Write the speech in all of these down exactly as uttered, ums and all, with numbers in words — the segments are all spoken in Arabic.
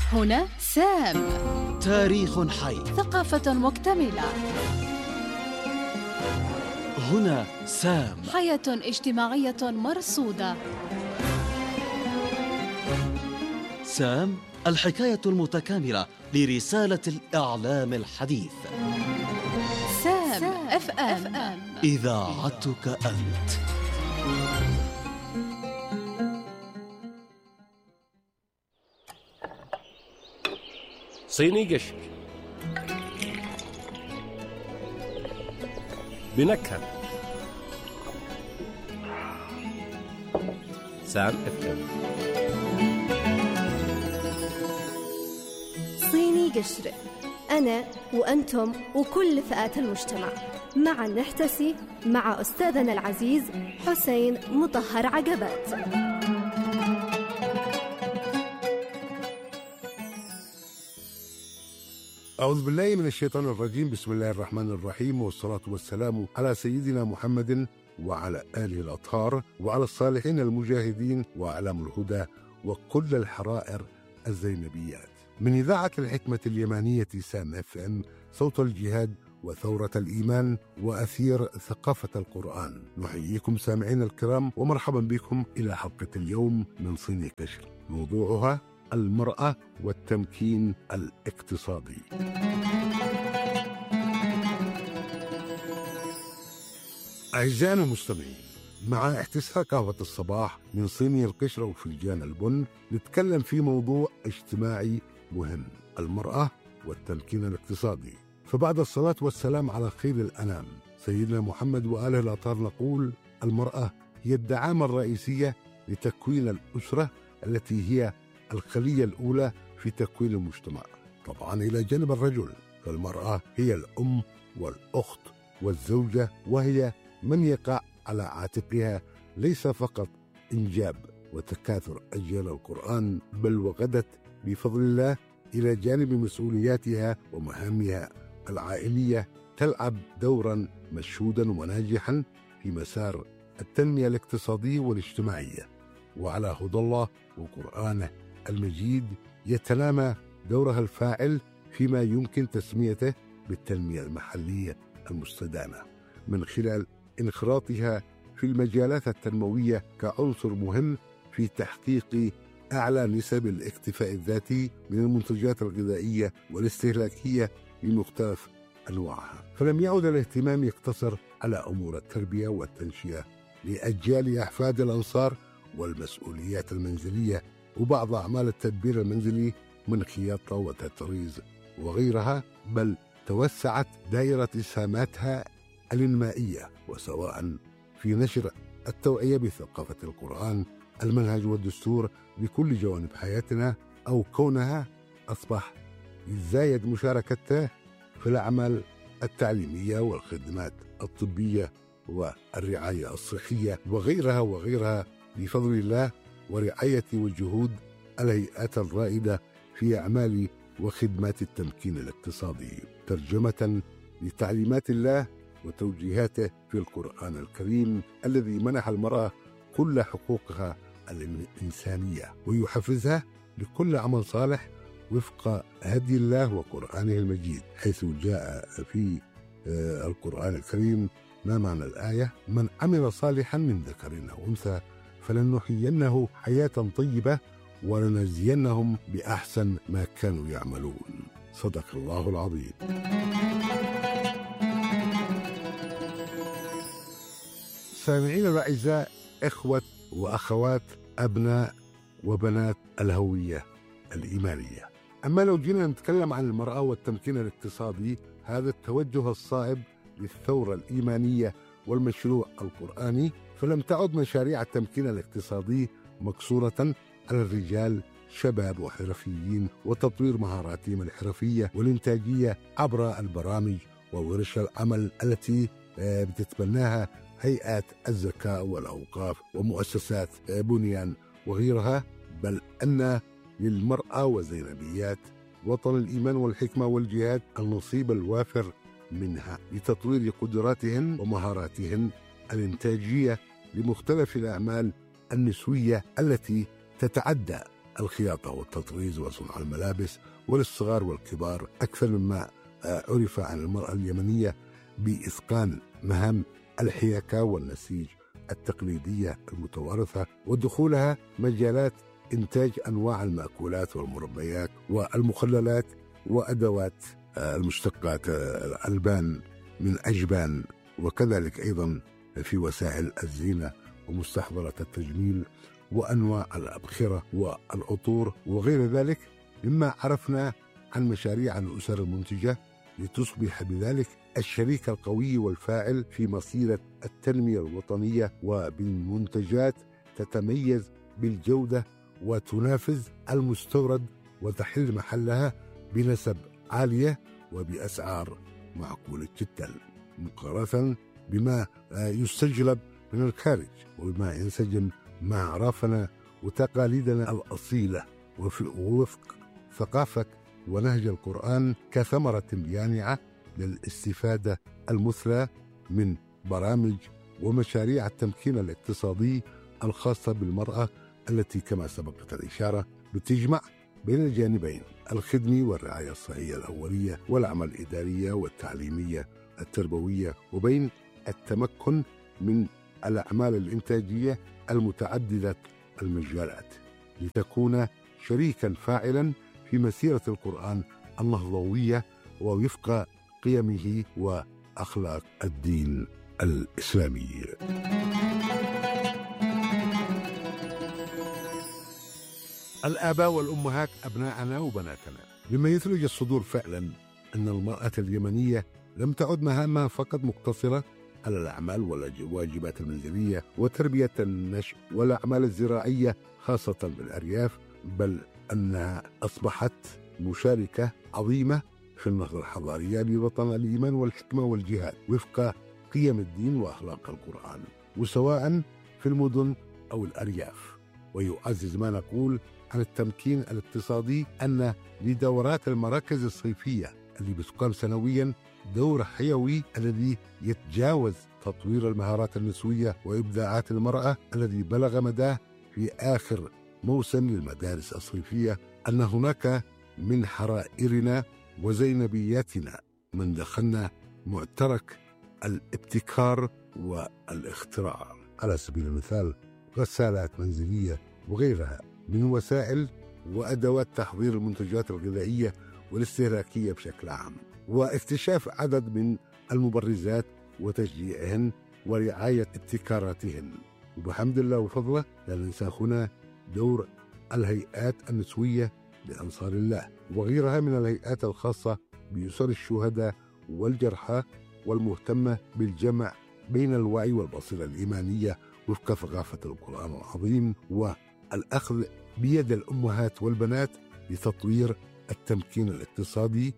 هنا سام. تاريخ حي، ثقافة مكتملة. هنا سام. حياة اجتماعية مرصودة. سام، الحكاية المتكاملة لرسالة الإعلام الحديث. سام اف ام، إذاعتك أنت. صيني قشر بنكهة. سام اف ام. صيني قشر، أنا وأنتم وكل فئات المجتمع معا نحتسي مع أستاذنا العزيز حسين مطهر عقبات. أعوذ بالله من الشيطان الرجيم. بسم الله الرحمن الرحيم، والصلاة والسلام على سيدنا محمد وعلى آله الأطهار وعلى الصالحين المجاهدين وأعلام الهدى وكل الحرائر الزينبيات. من إذاعة الحكمة اليمانية سام اف ام، صوت الجهاد وثورة الإيمان وأثير ثقافة القرآن. نحييكم سامعين الكرام ومرحبا بكم إلى حلقة اليوم من صيني قشر، موضوعها المرأة والتمكين الاقتصادي. أعزائنا المستمعين، مع احتساء قهوة الصباح من صيني القشرة وفنجان البن، نتكلم في موضوع اجتماعي مهم: المرأة والتمكين الاقتصادي. فبعد الصلاة والسلام على خير الأنام سيدنا محمد وآله الأطهار، نقول المرأة هي الدعامة الرئيسية لتكوين الأسرة، التي هي الخلية الأولى في تكوين المجتمع. طبعا إلى جانب الرجل، فالمرأة هي الأم والأخت والزوجة، وهي من يقع على عاتقها ليس فقط إنجاب وتكاثر أجيال القرآن، بل وغدت بفضل الله إلى جانب مسؤولياتها ومهامها العائلية تلعب دورا مشهودا وناجحا في مسار التنمية الاقتصادية والاجتماعية. وعلى هدى الله وقرآنه المجيد يتنامى دورها الفاعل فيما يمكن تسميته بالتنمية المحلية المستدامة، من خلال انخراطها في المجالات التنموية كعنصر مهم في تحقيق أعلى نسب الاكتفاء الذاتي من المنتجات الغذائية والاستهلاكية بمختلف أنواعها. فلم يعد الاهتمام يقتصر على أمور التربية والتنشئة لأجيال أحفاد الأنصار والمسؤوليات المنزلية وبعض أعمال التدبير المنزلي من خياطة وتطريز وغيرها، بل توسعت دائرة إسهاماتها الإنمائية، وسواء في نشر التوعية بثقافة القرآن، المنهج والدستور بكل جوانب حياتنا، أو كونها أصبح يزايد مشاركتها في الأعمال التعليمية والخدمات الطبية والرعاية الصحية وغيرها وغيرها بفضل الله ورعاية وجهود الهيئات الرائدة في أعمال وخدمات التمكين الاقتصادي، ترجمة لتعليمات الله وتوجيهاته في القرآن الكريم الذي منح المرأة كل حقوقها الإنسانية ويحفزها لكل عمل صالح وفق هدي الله وقرآنه المجيد، حيث جاء في القرآن الكريم ما معنى الآية: من عمل صالحا من ذكر أو أنثى فلنحيينه حياة طيبة ولنجزينهم بأحسن ما كانوا يعملون. صدق الله العظيم. سامعين الأعزاء، إخوة وأخوات، أبناء وبنات الهوية الإيمانية، أما لو جينا نتكلم عن المرأة والتمكين الاقتصادي، هذا التوجه الصائب للثورة الإيمانية والمشروع القرآني، فلم تعد مشاريع التمكين الاقتصادي مقصورة على الرجال شباب وحرفيين وتطوير مهاراتهم الحرفية والإنتاجية عبر البرامج وورش العمل التي بتتبناها هيئات الزكاة والأوقاف ومؤسسات بنيان وغيرها، بل أن للمرأة وزينبيات وطن الإيمان والحكمة والجهاد النصيب الوافر منها لتطوير قدراتهن ومهاراتهن الإنتاجية لمختلف الأعمال النسوية التي تتعدى الخياطة والتطريز وصنع الملابس وللصغار والكبار، أكثر مما عرف عن المرأة اليمنية بإتقان مهام الحياكة والنسيج التقليدية المتوارثة، ودخولها مجالات إنتاج أنواع المأكولات والمربيات والمخللات وأدوات المشتقات الألبان من أجبان، وكذلك أيضا في وسائل الزينة ومستحضرات التجميل وأنواع الأبخرة والعطور وغير ذلك مما عرفنا عن مشاريع الأسر المنتجة، لتصبح بذلك الشريك القوي والفاعل في مسيرة التنمية الوطنية، وبالمنتجات تتميز بالجودة وتنافس المستورد وتحل محلها بنسب عالية وبأسعار معقولة جدا، مقارنة بما يستجلب من الخارج وبما ينسجم مع أعرافنا وتقاليدنا الأصيلة ووفق ثقافة ونهج القرآن كثمرة يانعة للاستفادة المثلى من برامج ومشاريع التمكين الاقتصادي الخاصة بالمرأة، التي كما سبقت الإشارة بتجمع بين الجانبين الخدمي والرعاية الصحية الأولية والأعمال الإدارية والتعليمية التربوية، وبين التمكن من الأعمال الإنتاجية المتعددة المجالات، لتكون شريكا فاعلا في مسيرة القرآن النهضوية ووفق قيمه وأخلاق الدين الإسلامي. الآباء والأمهات أبناءنا وبناتنا، مما يثلج الصدور فعلا أن المرأة اليمنية لم تعد مهامها فقط مقتصرة على الأعمال والواجبات المنزلية وتربية النشء والأعمال الزراعية خاصة بالأرياف، بل أنها أصبحت مشاركة عظيمة في النهضة الحضارية لوطن الإيمان والحكمة والجهاد وفق قيم الدين وأخلاق القرآن، وسواء في المدن أو الأرياف. ويعزز ما نقول عن التمكين الاقتصادي أن لدورات المراكز الصيفية اللي بتقام سنويا دور حيوي الذي يتجاوز تطوير المهارات النسوية وإبداعات المرأة الذي بلغ مداه في آخر موسم للمدارس الصيفية أن هناك من حرائرنا وزينبياتنا من دخلنا معترك الابتكار والاختراع، على سبيل المثال غسالات منزلية وغيرها من وسائل وأدوات تحضير المنتجات الغذائية والاستهلاكية بشكل عام، واكتشاف عدد من المبرزات وتشجيعهن ورعاية ابتكاراتهن. وبحمد الله وفضله لا ننسى هنا دور الهيئات النسوية لأنصار الله وغيرها من الهيئات الخاصة بأسر الشهداء والجرحى والمهتمة بالجمع بين الوعي والبصيرة الإيمانية وفق ثقافة القرآن العظيم، والأخذ بيد الأمهات والبنات لتطوير التمكين الاقتصادي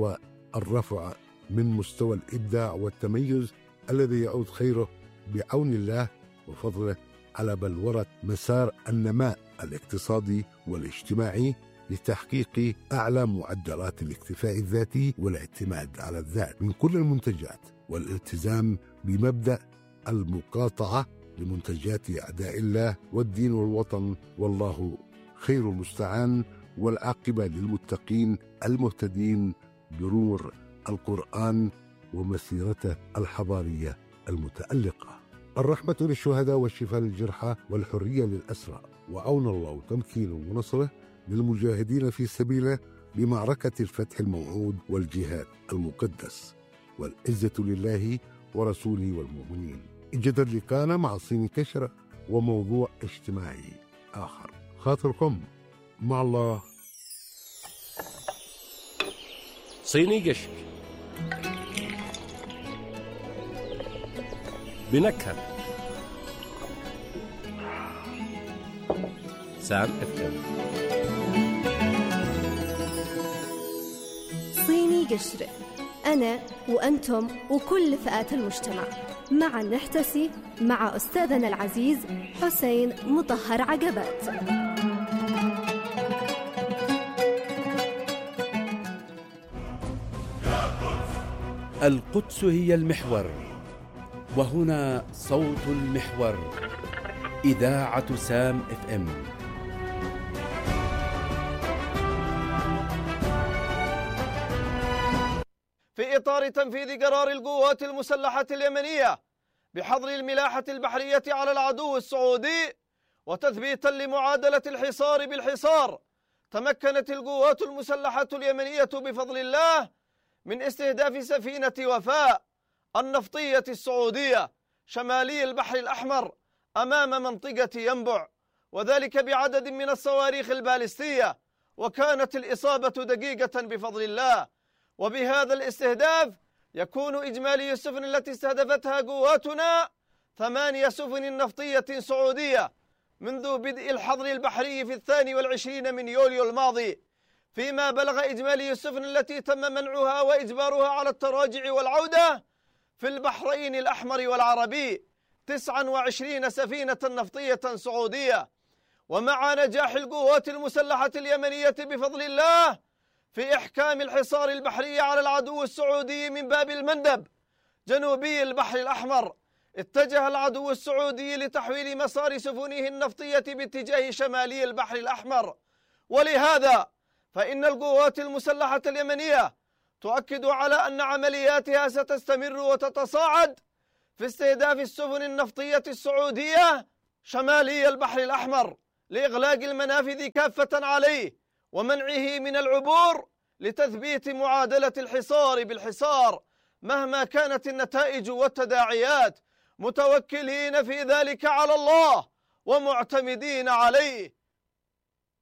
والرفع من مستوى الإبداع والتميز الذي يعود خيره بعون الله وفضله على بلورة مسار النماء الاقتصادي والاجتماعي لتحقيق أعلى معدلات الاكتفاء الذاتي والاعتماد على الذات من كل المنتجات، والالتزام بمبدأ المقاطعة لمنتجات أعداء الله والدين والوطن، والله خير المستعان، والعاقبة للمتقين المهتدين بنور القرآن ومسيرته الحضارية المتألقة. الرحمة للشهداء والشفاء للجرحى والحرية للأسرى، وعون الله وتمكينه ونصره للمجاهدين في سبيله بمعركة الفتح الموعود والجهاد المقدس، والعزة لله ورسوله والمؤمنين. اجدد لقاءنا مع صيني كشرة وموضوع اجتماعي آخر. خاطركم مع الله. صيني قشر بنكهة سام اف ام. صيني قشر، أنا وأنتم وكل فئات المجتمع معا نحتسي مع أستاذنا العزيز حسين مطهر عقبات. القدس هي المحور، وهنا صوت المحور، إذاعة سام اف ام. في إطار تنفيذ قرار القوات المسلحة اليمنية بحظر الملاحة البحرية على العدو السعودي وتثبيتا لمعادلة الحصار بالحصار، تمكنت القوات المسلحة اليمنية بفضل الله من استهداف سفينة وفاء النفطية السعودية شمالي البحر الأحمر أمام منطقة ينبع، وذلك بعدد من الصواريخ البالستية، وكانت الإصابة دقيقة بفضل الله. وبهذا الاستهداف يكون إجمالي السفن التي استهدفتها قواتنا ثمانية سفن نفطية سعودية منذ بدء الحظر البحري في الثاني والعشرين من يوليو الماضي، فيما بلغ إجمالي السفن التي تم منعها وإجبارها على التراجع والعودة في البحرين الأحمر والعربي تسعة وعشرين سفينة نفطية سعودية. ومع نجاح القوات المسلحة اليمنية بفضل الله في إحكام الحصار البحري على العدو السعودي من باب المندب جنوبي البحر الأحمر، اتجه العدو السعودي لتحويل مسار سفنه النفطية باتجاه شمالي البحر الأحمر. ولهذا فإن القوات المسلحة اليمنية تؤكد على أن عملياتها ستستمر وتتصاعد في استهداف السفن النفطية السعودية شمالي البحر الأحمر لإغلاق المنافذ كافة عليه ومنعه من العبور لتثبيت معادلة الحصار بالحصار مهما كانت النتائج والتداعيات، متوكلين في ذلك على الله ومعتمدين عليه.